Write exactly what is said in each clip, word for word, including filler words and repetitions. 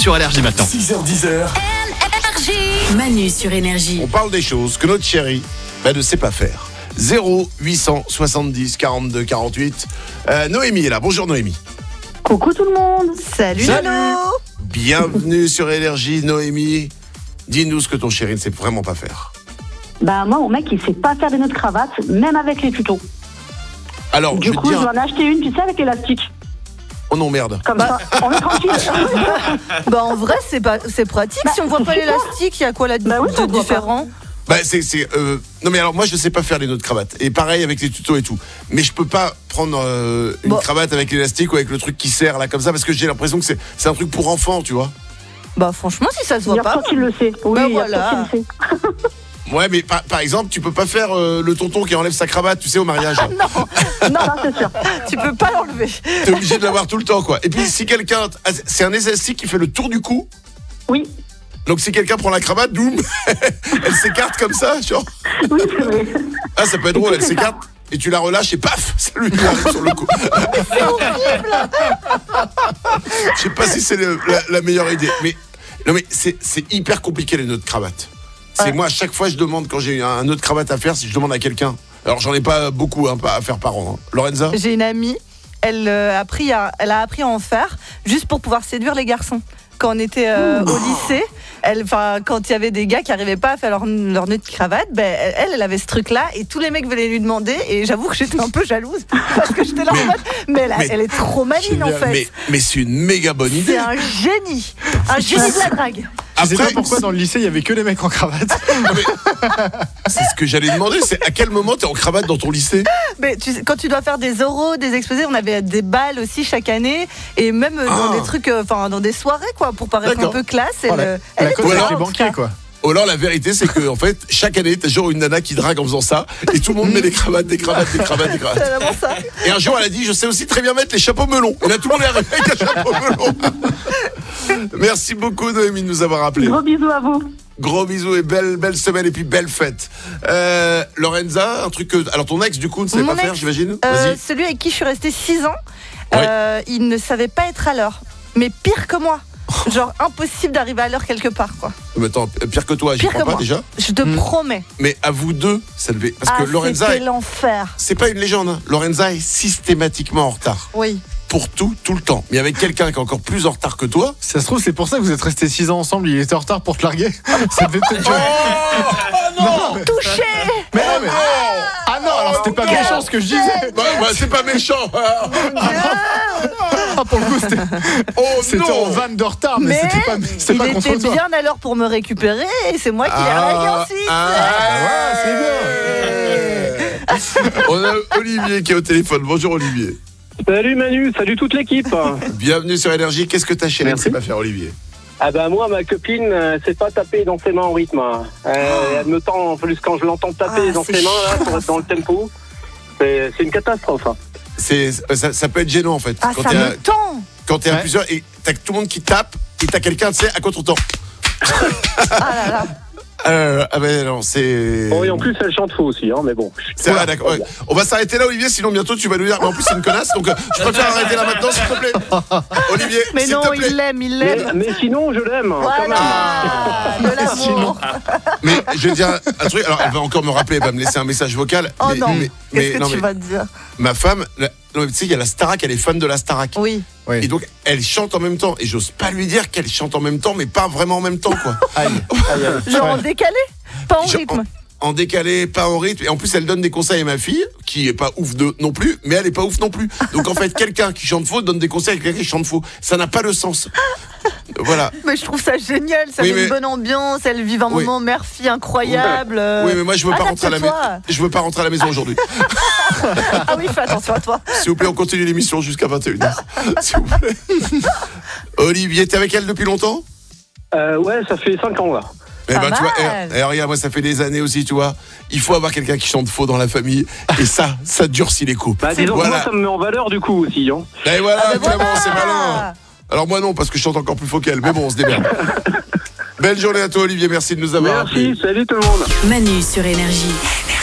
sur Énergie maintenant. six heures dix. Manu sur Énergie. On parle des choses que notre chérie bah, ne sait pas faire. zéro huit cent soixante-dix quarante-deux quarante-huit. Euh, Noémie est là. Bonjour Noémie. Coucou tout le monde. Salut, Salut. Lolo. Bienvenue sur Énergie, Noémie. Dis-nous ce que ton chéri ne sait vraiment pas faire. Bah moi, mon mec, il sait pas faire des nœuds de cravate, même avec les tutos. Alors, Du je vais coup, te je dire... vais en acheter une, tu sais, avec l'élastique. Oh non, merde. Comme ça, on est tranquille. Bah en vrai c'est pas c'est pratique Bah, si on voit pas c'est super. l'élastique, il y a quoi là Bah oui, de ça se voit différent? Bah, c'est... c'est euh... Non mais alors, moi, je sais pas faire les nœuds de cravate. Et pareil avec les tutos et tout. Mais je peux pas prendre euh, une Bon. cravate avec l'élastique ou avec le truc qui serre là comme ça, parce que j'ai l'impression que c'est, c'est un truc pour enfants, tu vois. Bah franchement si ça se Il voit y a pas. toi qui le sais. Oui, Bah il y a voilà. toi qui le sais. Ouais, mais par, par exemple, tu peux pas faire euh, le tonton qui enlève sa cravate, tu sais, au mariage. Non, ça c'est sûr. Tu peux pas l'enlever. T'es obligé de l'avoir tout le temps, quoi. Et puis, si quelqu'un... C'est un élastique qui fait le tour du cou. Oui, Donc, si quelqu'un prend la cravate, boum, elle s'écarte comme ça, genre. oui, c'est vrai. Ah, ça peut être drôle, elle s'écarte. Et tu la relâches et paf, ça lui arrive sur le cou. Je sais pas si c'est le- la, la meilleure idée. Mais, non, mais c'est, c'est hyper compliqué, les nœuds de cravate. C'est Ouais. moi, à chaque fois, je demande, quand j'ai un nœud de cravate à faire, si je demande à quelqu'un. Alors, j'en ai pas beaucoup hein, à faire par an. hein. Lorenza? J'ai une amie, elle, euh, a appris à, elle a appris à en faire juste pour pouvoir séduire les garçons. Quand on était euh, au lycée, elle, quand il y avait des gars qui n'arrivaient pas à faire leur, leur nœud de cravate, ben, elle, elle avait ce truc-là et tous les mecs venaient lui demander et j'avoue que j'étais un peu jalouse parce que j'étais là en Mais- mode, mais elle, a- mais- elle est trop maligne en fait. Mais, mais c'est une méga bonne idée. C'est un génie, un génie de la drague. Je sais Après, pas pourquoi dans le lycée il y avait que les mecs en cravate. c'est ce que j'allais demander, c'est à quel moment t'es en cravate dans ton lycée? Mais tu sais, quand tu dois faire des oraux, des exposés, on avait des balles aussi chaque année et même euh, dans Ah. des trucs, enfin dans des soirées quoi, pour paraître D'accord. un peu classe. Elle, Oh, la euh, la elle coque était avec là, les en tout banquiers cas. quoi. Ou alors la vérité c'est que en fait chaque année t'as toujours une nana qui drague en faisant ça et tout le monde met des cravates, des cravates, des cravates, des C'est cravates. vraiment ça. Et un jour elle a dit je sais aussi très bien mettre les chapeaux melons. Et là tout le monde est arrivé avec un chapeau melon. Merci beaucoup Noémie de nous avoir appelé. Gros bisous à vous. Gros bisous et belle belle semaine et puis belle fête. Euh, Lorenza, un truc que alors ton ex du coup ne savait Mon pas faire ex, j'imagine. Euh, Vas-y. celui avec qui je suis restée six ans, Ouais. euh, il ne savait pas être à l'heure. Mais pire que moi. Genre impossible d'arriver à l'heure quelque part quoi. Mais attends, pire que toi, j'y Pire crois que pas moi. déjà. Je te Hmm. promets. Mais à vous deux, ça devait parce que Ah, Lorenza c'était est- l'enfer. c'est pas une légende hein. Lorenza est systématiquement en retard. Oui. Pour tout, tout le temps. Mais avec quelqu'un qui est encore plus en retard que toi. Ça se trouve c'est pour ça que vous êtes restés six ans ensemble, il était en retard pour te larguer. Ça devait peut-être durer. non, Touché. Mais non mais. Ah non, alors c'était pas méchant ce que je disais. bah, bah, c'est pas méchant. Ah pour le coup c'était Oh c'était non. en vanne de retard, mais, Mais c'était pas, c'était il pas était contre toi. bien à l'heure pour me récupérer et c'est moi qui l'ai Ah, largué ensuite. ah, ouais, c'est bien. On a Olivier qui est au téléphone. Bonjour Olivier. Salut Manu, salut toute l'équipe. Bienvenue sur Énergie. Qu'est-ce que ta chérie ne Merci. sait pas faire Olivier? Ah bah moi ma copine euh, sait pas taper dans ses mains en rythme. Euh, Elle me tend en plus quand je l'entends taper Ah, dans c'est ses mains là pour être dans le tempo. C'est c'est une catastrophe. hein. C'est, ça, ça peut être gênant en fait. Ah, quand ça t'es à, me tend. quand t'es à Ouais. plusieurs et t'as tout le monde qui tape et t'as quelqu'un, tu sais, à contre-temps. Ah là là. Euh, ah ben non, c'est. Bon et en plus elle chante faux aussi, hein, mais bon. C'est vrai, d'accord. ouais. On va s'arrêter là, Olivier, sinon bientôt tu vas nous dire. Mais en plus, c'est une connasse, donc euh, je préfère arrêter là maintenant, s'il te plaît. Olivier, Mais s'il non, te plaît. il l'aime, il Mais, l'aime. mais sinon je l'aime. hein, quand même. Voilà, de l'amour. Sinon. Mais je vais dire un truc. Alors, elle va encore me rappeler, elle va me laisser un message vocal. Oh mais, non, mais, qu'est-ce mais- que non, tu mais vas te dire? ma femme, la- non, mais tu sais, il y a la Starac, elle est fan de la Starac. Oui. Oui. Et donc, elle chante en même temps. Et j'ose pas lui dire qu'elle chante en même temps, mais pas vraiment en même temps, quoi. Aïe. Aïe, aïe. Genre en décalé, pas en Genre, rythme. En décalé, pas en rythme. Et en plus, elle donne des conseils à ma fille, qui est pas ouf de, non plus, mais elle est pas ouf non plus. Donc en fait, quelqu'un qui chante faux donne des conseils à quelqu'un qui chante faux. Ça n'a pas de sens. Voilà. Mais je trouve ça génial, ça Oui, met mais- une bonne ambiance, elle vit un Oui. moment mère-fille incroyable. euh, Oui, mais moi, je veux pas rentrer à la maison. adapte-toi. Je veux pas rentrer à la maison aujourd'hui. Ah oui, fais attention à toi. S'il vous plaît, on continue l'émission jusqu'à vingt et une heures. S'il vous plaît. Olivier, t'es avec elle depuis longtemps? Euh, ouais, ça fait cinq ans là. Eh Pas ben, tu vois, mal. eh, eh, regarde, moi, ça fait des années aussi, tu vois. Il faut avoir quelqu'un qui chante faux dans la famille. Et ça, ça durcit les couples. Bah disons que Voilà. moi ça me met en valeur du coup aussi. Hein. Et voilà, Ah ben Clément, voilà. c'est malin. Alors moi non, parce que je chante encore plus faux qu'elle. Mais bon, on se démerde. Belle journée à toi, Olivier. Merci de nous avoir appelés. Merci, salut tout le monde. Manu sur Énergie.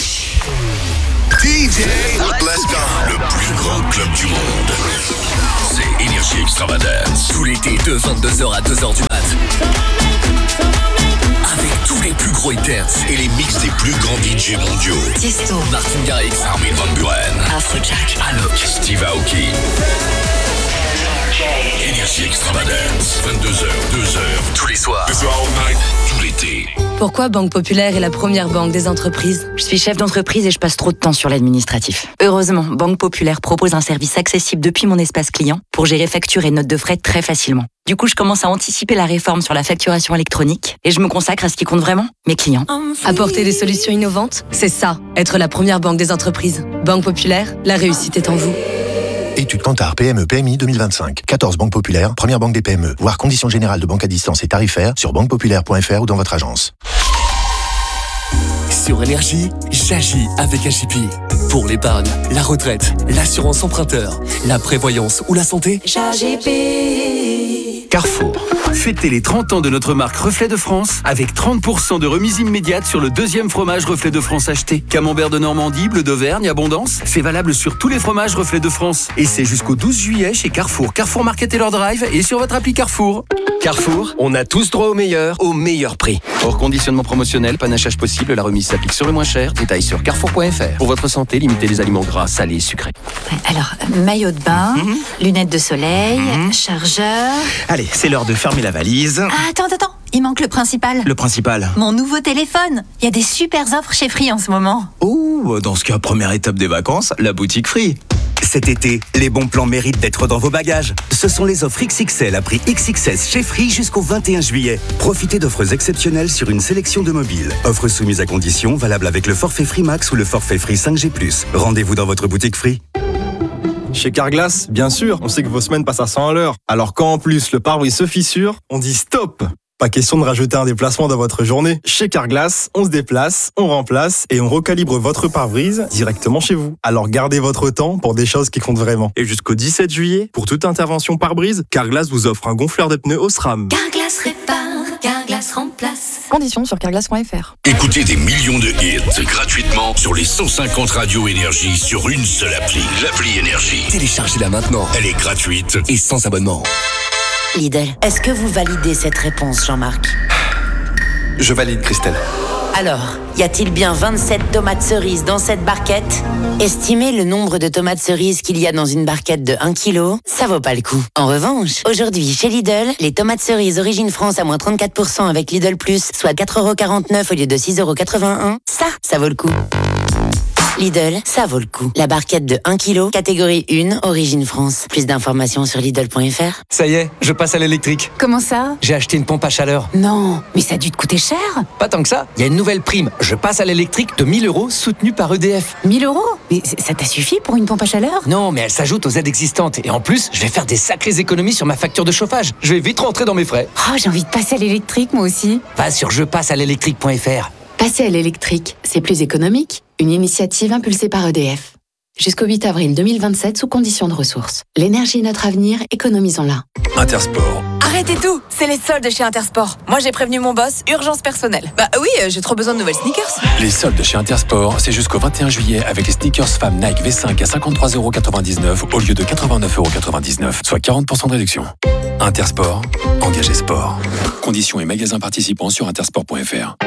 D J Let's go. Le plus grand club du monde. C'est Énergie Extravagance. Tout l'été de vingt-deux heures à deux heures du mat. Avec tous les plus gros hits et les mix des plus grands D J mondiaux. Tiesto, Martin Garrix, Armin van Buuren, Afrojack, Alok, Steve Aoki. Énergie Extravagance, vingt-deux heures, deux heures, tous les soirs, all night, tout l'été. Pourquoi Banque Populaire est la première banque des entreprises? Je suis chef d'entreprise et je passe trop de temps sur l'administratif. Heureusement, Banque Populaire propose un service accessible depuis mon espace client pour gérer factures et notes de frais très facilement. Du coup, je commence à anticiper la réforme sur la facturation électronique et je me consacre à ce qui compte vraiment, mes clients. Apporter des solutions innovantes, c'est ça, être la première banque des entreprises. Banque Populaire, la réussite est en vous. Étude Kantar P M E P M I deux mille vingt-cinq. quatorze banques populaires, première banque des P M E. Voir conditions générales de banque à distance et tarifaires sur banque populaire point f r ou dans votre agence. Sur Énergie, j'agis avec A J P. Pour l'épargne, la retraite, l'assurance emprunteur, la prévoyance ou la santé, J P. Carrefour. Fêtez les trente ans de notre marque Reflet de France avec trente pour cent de remise immédiate sur le deuxième fromage Reflet de France acheté. Camembert de Normandie, Bleu d'Auvergne, Abondance. C'est valable sur tous les fromages Reflet de France. Et c'est jusqu'au douze juillet chez Carrefour, Carrefour Market et leur drive et sur votre appli Carrefour. Carrefour, on a tous droit au meilleur, au meilleur prix. Hors conditionnement promotionnel, panachage possible, la remise s'applique sur le moins cher. Détails sur carrefour point f r. Pour votre santé, limitez les aliments gras, salés et sucrés. Alors, maillot de bain, mmh. lunettes de soleil, mmh. chargeur... Allez, c'est l'heure de fermer la valise. Ah, attends, attends, il manque le principal. Le principal? Mon nouveau téléphone. Il y a des super offres chez Free en ce moment. Oh, dans ce cas, première étape des vacances, la boutique Free. Cet été, les bons plans méritent d'être dans vos bagages. Ce sont les offres X X L à prix X X S chez Free jusqu'au vingt et un juillet. Profitez d'offres exceptionnelles sur une sélection de mobiles. Offres soumises à conditions, valables avec le forfait Free Max ou le forfait Free cinq G plus. Rendez-vous dans votre boutique Free. Chez Carglass, bien sûr, on sait que vos semaines passent à cent à l'heure. Alors quand en plus le pare-brise se fissure, on dit stop! Pas question de rajouter un déplacement dans votre journée. Chez Carglass, on se déplace, on remplace et on recalibre votre pare-brise directement chez vous. Alors gardez votre temps pour des choses qui comptent vraiment. Et jusqu'au dix-sept juillet, pour toute intervention pare-brise, Carglass vous offre un gonfleur de pneus au SRAM. Carglass répare, Carglass remplace. Conditions sur carglass point f r. Écoutez des millions de hits gratuitement sur les cent cinquante radios Énergie sur une seule appli. L'appli Énergie. Téléchargez-la maintenant. Elle est gratuite et sans abonnement. Lidl, est-ce que vous validez cette réponse, Jean-Marc? Je valide, Christelle. Alors, y a-t-il bien vingt-sept tomates cerises dans cette barquette? Estimez le nombre de tomates cerises qu'il y a dans une barquette de un kilo, ça vaut pas le coup. En revanche, aujourd'hui, chez Lidl, les tomates cerises Origine France à moins trente-quatre pour cent avec Lidl Plus, soit quatre euros quarante-neuf au lieu de six euros quatre-vingt-un, ça, ça vaut le coup. Lidl, ça vaut le coup. La barquette de un kilo, catégorie un, Origine France. Plus d'informations sur Lidl point f r. Ça y est, je passe à l'électrique. Comment ça? J'ai acheté une pompe à chaleur. Non, mais ça a dû te coûter cher. Pas tant que ça, il y a une nouvelle prime. Je passe à l'électrique de mille euros soutenue par E D F. mille euros? Mais ça t'a suffi pour une pompe à chaleur? Non, mais elle s'ajoute aux aides existantes. Et en plus, je vais faire des sacrées économies sur ma facture de chauffage. Je vais vite rentrer dans mes frais. Oh, j'ai envie de passer à l'électrique, moi aussi. Va sur je passe à l'électrique point f r. Passer à l'électrique, c'est plus économique. Une initiative impulsée par E D F. Jusqu'au huit avril deux mille vingt-sept, sous conditions de ressources. L'énergie est notre avenir, économisons-la. Intersport. Arrêtez tout, c'est les soldes chez Intersport. Moi j'ai prévenu mon boss, urgence personnelle. Bah oui, j'ai trop besoin de nouvelles sneakers. Les soldes chez Intersport, c'est jusqu'au vingt et un juillet avec les sneakers femmes Nike V cinq à cinquante-trois euros quatre-vingt-dix-neuf au lieu de quatre-vingt-neuf euros quatre-vingt-dix-neuf, soit quarante pour cent de réduction. Intersport, engagé sport. Conditions et magasins participants sur intersport point f r.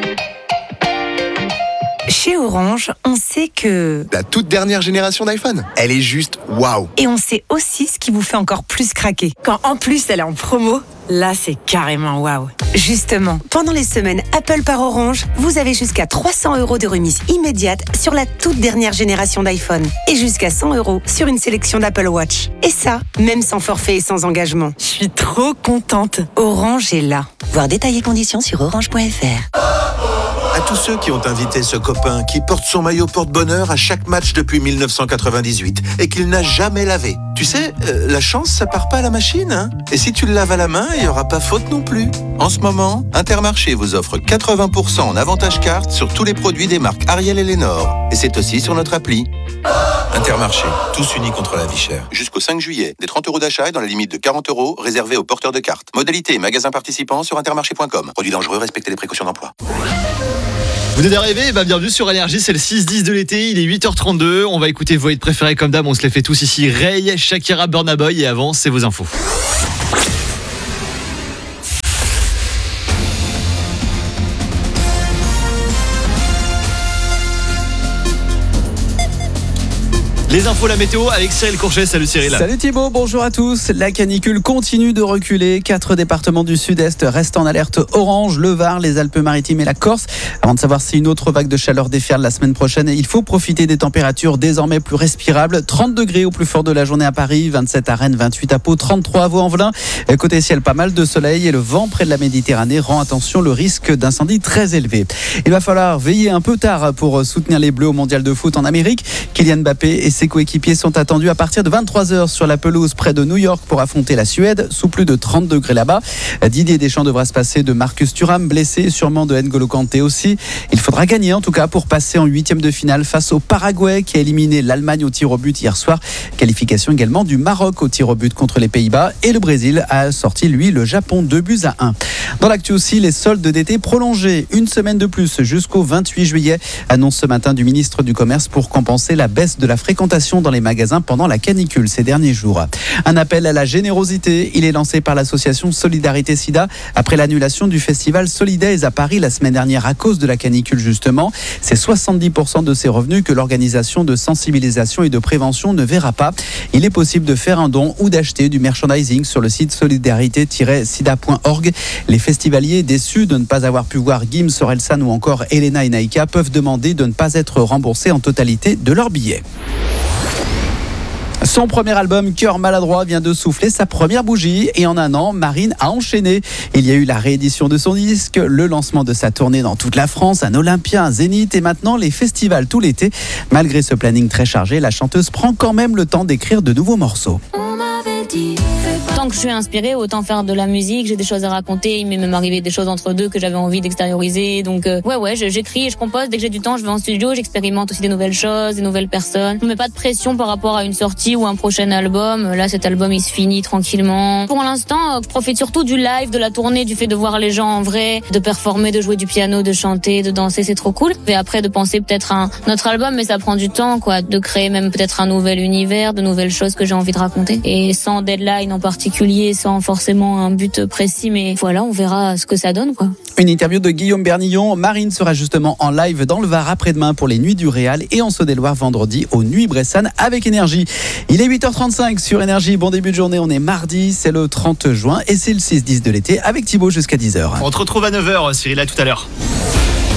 Chez Orange, on sait que... La toute dernière génération d'iPhone, elle est juste waouh. Et on sait aussi ce qui vous fait encore plus craquer. Quand en plus elle est en promo, là c'est carrément waouh. Justement, pendant les semaines Apple par Orange, vous avez jusqu'à trois cents euros de remise immédiate sur la toute dernière génération d'iPhone. Et jusqu'à cent euros sur une sélection d'Apple Watch. Et ça, même sans forfait et sans engagement. Je suis trop contente. Orange est là. Voir détailler conditions sur orange point f r. À tous ceux qui ont invité ce copain qui porte son maillot porte-bonheur à chaque match depuis mille neuf cent quatre-vingt-dix-huit et qu'il n'a jamais lavé. Tu sais, euh, la chance, ça part pas à la machine, hein. Et si tu le laves à la main, il n'y aura pas faute non plus. En ce moment, Intermarché vous offre quatre-vingts pour cent en avantage carte sur tous les produits des marques Ariel et Lénore. Et c'est aussi sur notre appli. Intermarché, tous unis contre la vie chère. Jusqu'au cinq juillet, des trente euros d'achat et dans la limite de quarante euros réservés aux porteurs de cartes. Modalité et magasins participants sur intermarché point com. Produits dangereux, respectez les précautions d'emploi. Vous êtes arrivés, bah bienvenue sur Énergie, c'est le six dix de l'été, il est huit heures trente-deux, on va écouter vos hits préférés comme d'hab, on se les fait tous ici, Ray, Shakira, Burna Boy et avant, c'est vos infos. Les infos, la météo avec Cyril Courget. Salut Cyril. Salut Thibaut, bonjour à tous. La canicule continue de reculer. Quatre départements du sud-est restent en alerte orange, le Var, les Alpes-Maritimes et la Corse. Avant de savoir si une autre vague de chaleur déferle la semaine prochaine, il faut profiter des températures désormais plus respirables. trente degrés au plus fort de la journée à Paris, vingt-sept à Rennes, vingt-huit à Pau, trente-trois à Vaux-en-Velin. Côté ciel, pas mal de soleil et le vent près de la Méditerranée rend attention le risque d'incendie très élevé. Il va falloir veiller un peu tard pour soutenir les Bleus au mondial de foot en Amérique. Kylian Mbappé et ses coéquipiers sont attendus à partir de vingt-trois heures sur la pelouse près de New York pour affronter la Suède, sous plus de trente degrés là-bas. Didier Deschamps devra se passer de Marcus Thuram, blessé, sûrement de N'Golo Kanté aussi. Il faudra gagner en tout cas pour passer en huitième de finale face au Paraguay qui a éliminé l'Allemagne au tir au but hier soir. Qualification également du Maroc au tir au but contre les Pays-Bas et le Brésil a sorti lui le Japon deux buts à un. Dans l'actu aussi, les soldes d'été prolongés, une semaine de plus jusqu'au vingt-huit juillet, annonce ce matin du ministre du Commerce pour compenser la baisse de la fréquentation dans les magasins pendant la canicule ces derniers jours. Un appel à la générosité, il est lancé par l'association Solidarité Sida après l'annulation du festival Solidays à Paris la semaine dernière à cause de la canicule justement. C'est soixante-dix pour cent de ses revenus que l'organisation de sensibilisation et de prévention ne verra pas. Il est possible de faire un don ou d'acheter du merchandising sur le site solidarité tiret sida point org. Les festivaliers déçus de ne pas avoir pu voir Gims, Orelsan ou encore Elena et Naïka peuvent demander de ne pas être remboursés en totalité de leurs billets. Son premier album, Cœur maladroit, vient de souffler sa première bougie et en un an, Marine a enchaîné. Il y a eu la réédition de son disque, le lancement de sa tournée dans toute la France, un Olympia, un Zénith et maintenant les festivals tout l'été. Malgré ce planning très chargé, la chanteuse prend quand même le temps d'écrire de nouveaux morceaux. Tant que je suis inspirée, autant faire de la musique, j'ai des choses à raconter, il m'est même arrivé des choses entre deux que j'avais envie d'extérioriser, donc euh, ouais ouais, je, j'écris et je compose, dès que j'ai du temps je vais en studio, j'expérimente aussi des nouvelles choses, des nouvelles personnes, je me mets pas de pression par rapport à une sortie ou un prochain album, là cet album il se finit tranquillement. Pour l'instant, je profite surtout du live, de la tournée, du fait de voir les gens en vrai, de performer, de jouer du piano, de chanter, de danser, c'est trop cool, et après de penser peut-être à un autre album, mais ça prend du temps quoi, de créer même peut-être un nouvel univers, de nouvelles choses que j'ai envie de raconter, et sans deadline en particulier, sans forcément un but précis, mais voilà, on verra ce que ça donne quoi. Une interview de Guillaume Bernillon. Marine sera justement en live dans le Var après-demain pour les Nuits du Réal et en Saône-et-Loire vendredi aux Nuits Bressane avec Énergie. Il est huit heures trente-cinq sur Énergie. Bon début de journée, on est mardi, c'est le trente juin et c'est le six dix de l'été avec Thibaut jusqu'à dix heures. On te retrouve à neuf heures, Cyril, à tout à l'heure.